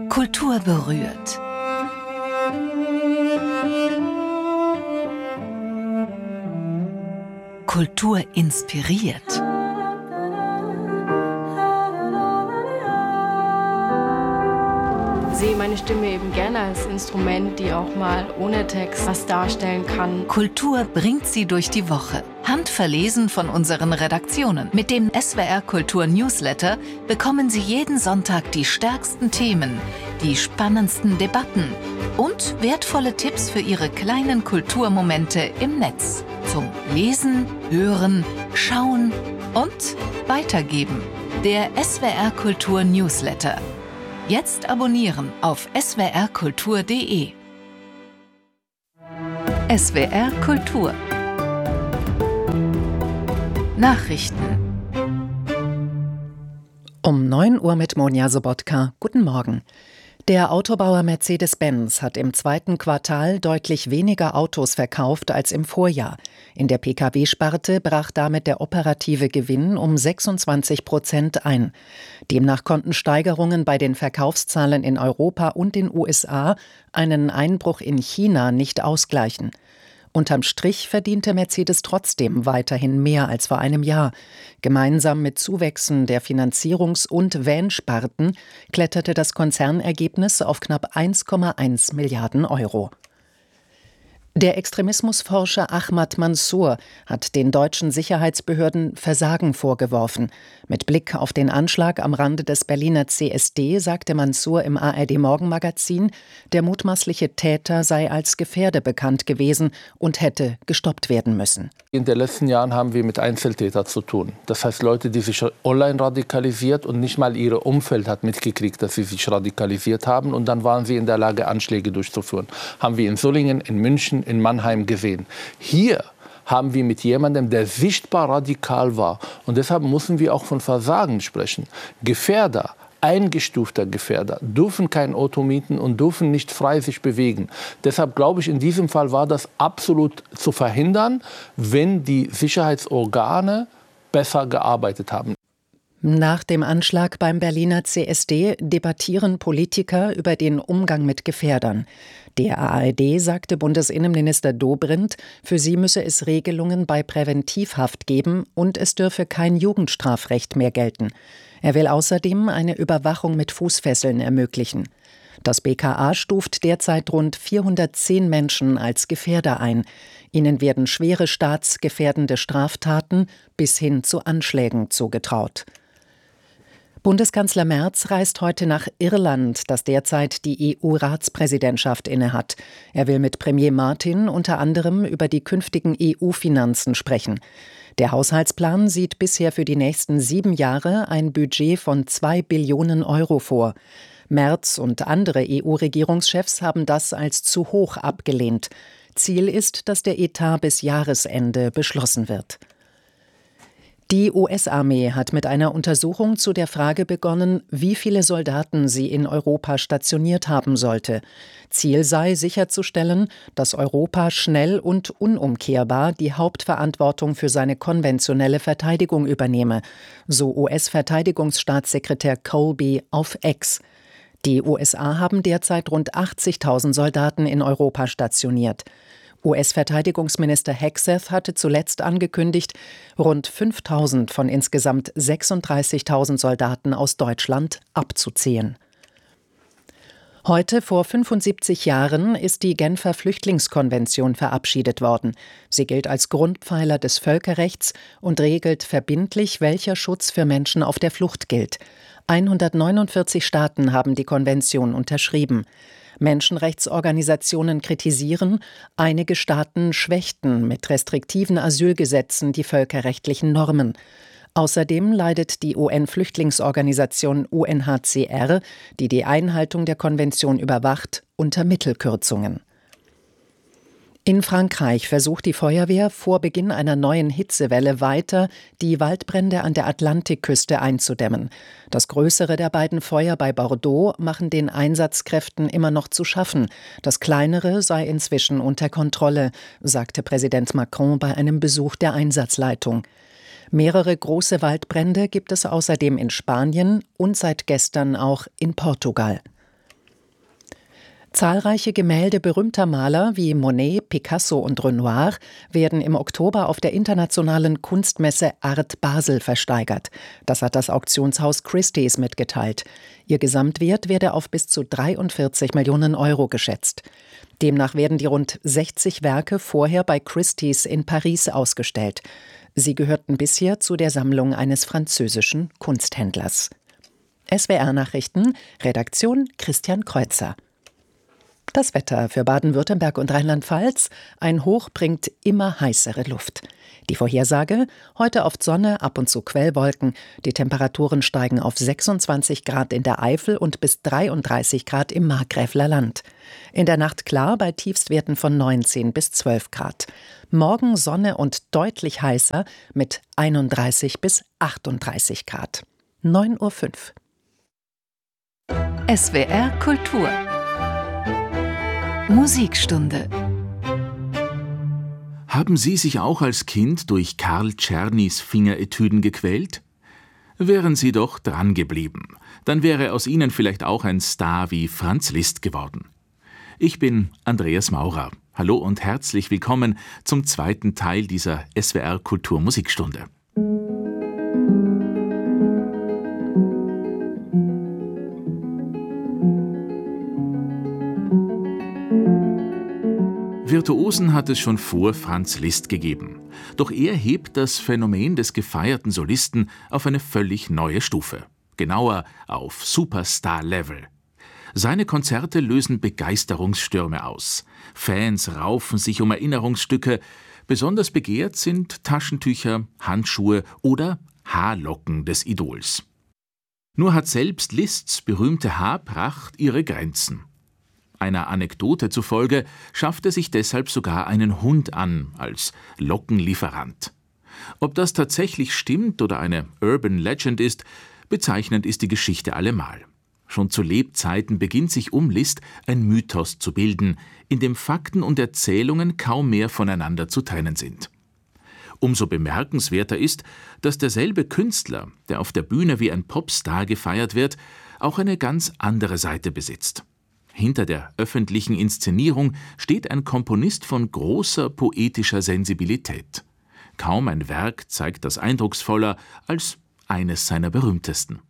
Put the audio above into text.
Kultur berührt. Kultur inspiriert. Ich sehe meine Stimme eben gerne als Instrument, die auch mal ohne Text was darstellen kann. Kultur bringt sie durch die Woche. Handverlesen von unseren Redaktionen. Mit dem SWR Kultur Newsletter bekommen Sie jeden Sonntag die stärksten Themen, die spannendsten Debatten und wertvolle Tipps für Ihre kleinen Kulturmomente im Netz. Zum Lesen, Hören, Schauen und Weitergeben. Der SWR Kultur Newsletter. Jetzt abonnieren auf swrkultur.de. SWR Kultur. Nachrichten. Um 9 Uhr mit Monja Sobotka. Guten Morgen. Der Autobauer Mercedes-Benz hat im zweiten Quartal deutlich weniger Autos verkauft als im Vorjahr. In der Pkw-Sparte brach damit der operative Gewinn um 26% ein. Demnach konnten Steigerungen bei den Verkaufszahlen in Europa und den USA einen Einbruch in China nicht ausgleichen. Unterm Strich verdiente Mercedes trotzdem weiterhin mehr als vor einem Jahr. Gemeinsam mit Zuwächsen der Finanzierungs- und Van-Sparten kletterte das Konzernergebnis auf knapp 1,1 Milliarden Euro. Der Extremismusforscher Ahmad Mansour hat den deutschen Sicherheitsbehörden Versagen vorgeworfen. Mit Blick auf den Anschlag am Rande des Berliner CSD sagte Mansour im ARD-Morgenmagazin, der mutmaßliche Täter sei als Gefährder bekannt gewesen und hätte gestoppt werden müssen. In den letzten Jahren haben wir mit Einzeltätern zu tun. Das heißt Leute, die sich online radikalisiert und nicht mal ihr Umfeld hat mitgekriegt, dass sie sich radikalisiert haben. Und dann waren sie in der Lage, Anschläge durchzuführen. Haben wir in Solingen, in München, in Mannheim gesehen. Hier haben wir mit jemandem, der sichtbar radikal war. Und deshalb müssen wir auch von Versagen sprechen. Gefährder, eingestufter Gefährder, dürfen kein Auto mieten und dürfen nicht frei sich bewegen. Deshalb glaube ich, in diesem Fall war das absolut zu verhindern, wenn die Sicherheitsorgane besser gearbeitet haben. Nach dem Anschlag beim Berliner CSD debattieren Politiker über den Umgang mit Gefährdern. Der ARD sagte Bundesinnenminister Dobrindt, für sie müsse es Regelungen bei Präventivhaft geben und es dürfe kein Jugendstrafrecht mehr gelten. Er will außerdem eine Überwachung mit Fußfesseln ermöglichen. Das BKA stuft derzeit rund 410 Menschen als Gefährder ein. Ihnen werden schwere staatsgefährdende Straftaten bis hin zu Anschlägen zugetraut. Bundeskanzler Merz reist heute nach Irland, das derzeit die EU-Ratspräsidentschaft innehat. Er will mit Premier Martin unter anderem über die künftigen EU-Finanzen sprechen. Der Haushaltsplan sieht bisher für die nächsten 7 Jahre ein Budget von 2 Billionen Euro vor. Merz und andere EU-Regierungschefs haben das als zu hoch abgelehnt. Ziel ist, dass der Etat bis Jahresende beschlossen wird. Die US-Armee hat mit einer Untersuchung zu der Frage begonnen, wie viele Soldaten sie in Europa stationiert haben sollte. Ziel sei sicherzustellen, dass Europa schnell und unumkehrbar die Hauptverantwortung für seine konventionelle Verteidigung übernehme, so US-Verteidigungsstaatssekretär Colby auf X. Die USA haben derzeit rund 80.000 Soldaten in Europa stationiert. US-Verteidigungsminister Hegseth hatte zuletzt angekündigt, rund 5.000 von insgesamt 36.000 Soldaten aus Deutschland abzuziehen. Heute vor 75 Jahren ist die Genfer Flüchtlingskonvention verabschiedet worden. Sie gilt als Grundpfeiler des Völkerrechts und regelt verbindlich, welcher Schutz für Menschen auf der Flucht gilt. 149 Staaten haben die Konvention unterschrieben. Menschenrechtsorganisationen kritisieren, einige Staaten schwächten mit restriktiven Asylgesetzen die völkerrechtlichen Normen. Außerdem leidet die UN-Flüchtlingsorganisation UNHCR, die die Einhaltung der Konvention überwacht, unter Mittelkürzungen. In Frankreich versucht die Feuerwehr vor Beginn einer neuen Hitzewelle weiter, die Waldbrände an der Atlantikküste einzudämmen. Das größere der beiden Feuer bei Bordeaux machen den Einsatzkräften immer noch zu schaffen. Das kleinere sei inzwischen unter Kontrolle, sagte Präsident Macron bei einem Besuch der Einsatzleitung. Mehrere große Waldbrände gibt es außerdem in Spanien und seit gestern auch in Portugal. Zahlreiche Gemälde berühmter Maler wie Monet, Picasso und Renoir werden im Oktober auf der internationalen Kunstmesse Art Basel versteigert. Das hat das Auktionshaus Christie's mitgeteilt. Ihr Gesamtwert werde auf bis zu 43 Millionen Euro geschätzt. Demnach werden die rund 60 Werke vorher bei Christie's in Paris ausgestellt. Sie gehörten bisher zu der Sammlung eines französischen Kunsthändlers. SWR-Nachrichten, Redaktion Christian Kreuzer. Das Wetter für Baden-Württemberg und Rheinland-Pfalz. Ein Hoch bringt immer heißere Luft. Die Vorhersage: heute oft Sonne, ab und zu Quellwolken. Die Temperaturen steigen auf 26 Grad in der Eifel und bis 33 Grad im Markgräfler Land. In der Nacht klar bei Tiefstwerten von 19 bis 12 Grad. Morgen Sonne und deutlich heißer mit 31 bis 38 Grad. 9:05 Uhr. SWR Kultur Musikstunde. Haben Sie sich auch als Kind durch Karl Czernys Fingeretüden gequält? Wären Sie doch dran geblieben. Dann wäre aus Ihnen vielleicht auch ein Star wie Franz Liszt geworden. Ich bin Andreas Maurer. Hallo und herzlich willkommen zum zweiten Teil dieser SWR Kultur Musikstunde. Virtuosen hat es schon vor Franz Liszt gegeben. Doch er hebt das Phänomen des gefeierten Solisten auf eine völlig neue Stufe. Genauer auf Superstar-Level. Seine Konzerte lösen Begeisterungsstürme aus. Fans raufen sich um Erinnerungsstücke. Besonders begehrt sind Taschentücher, Handschuhe oder Haarlocken des Idols. Nur hat selbst Liszts berühmte Haarpracht ihre Grenzen. Einer Anekdote zufolge schafft er sich deshalb sogar einen Hund an als Lockenlieferant. Ob das tatsächlich stimmt oder eine Urban Legend ist, bezeichnend ist die Geschichte allemal. Schon zu Lebzeiten beginnt sich um Liszt ein Mythos zu bilden, in dem Fakten und Erzählungen kaum mehr voneinander zu trennen sind. Umso bemerkenswerter ist, dass derselbe Künstler, der auf der Bühne wie ein Popstar gefeiert wird, auch eine ganz andere Seite besitzt. Hinter der öffentlichen Inszenierung steht ein Komponist von großer poetischer Sensibilität. Kaum ein Werk zeigt das eindrucksvoller als eines seiner berühmtesten.